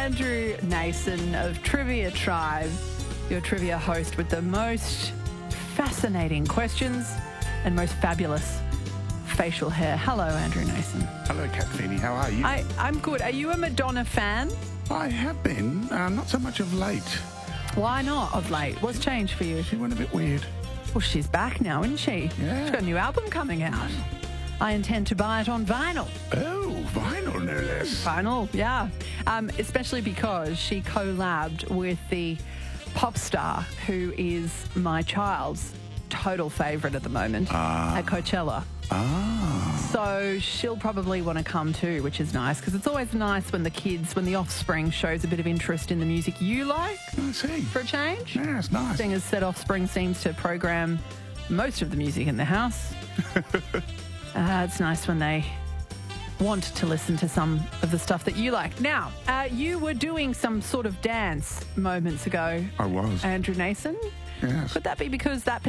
Andrew Nason of Trivia Tribe, your trivia host with the most fascinating questions and most fabulous facial hair. Hello, Andrew Nason. Hello, Kat Feeney. How are you? I'm good. Are you a Madonna fan? I have been, not so much of late. Why not of late? What's changed for you? She went a bit weird. Well, she's back now, isn't she? Yeah. She's got a new album coming out. I intend to buy it on vinyl. Oh, vinyl, no less. Vinyl, yeah. Especially because she collabed with the pop star who is my child's total favourite at the moment at Coachella. So she'll probably want to come too, which is nice, because it's always nice when the offspring shows a bit of interest in the music you like. I see. For a change. Yeah, it's nice. Seeing as said offspring seems to program most of the music in the house. It's nice when they want to listen to some of the stuff that you like. Now, you were doing some sort of dance moments ago. I was. Andrew Nason. Yes. Could that be because that